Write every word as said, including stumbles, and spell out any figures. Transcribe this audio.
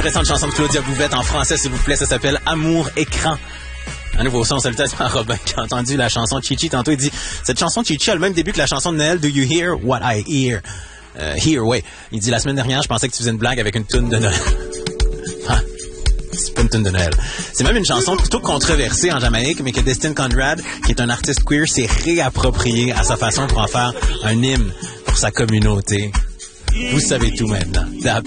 récente chanson de Claudia Bouvette en français, s'il vous plaît. Ça s'appelle Amour écran. Un nouveau son, salutations à Robin qui a entendu la chanson Chichi tantôt. Il dit, cette chanson Chichi a le même début que la chanson de Noël, Do You Hear What I Hear? Euh, hear, ouais. Il dit, la semaine dernière, je pensais que tu faisais une blague avec une toune de Noël. Ah, c'est pas une toune de Noël. C'est même une chanson plutôt controversée en Jamaïque, mais que Destin Conrad, qui est un artiste queer, s'est réapproprié à sa façon pour en faire un hymne pour sa communauté. Vous savez tout maintenant.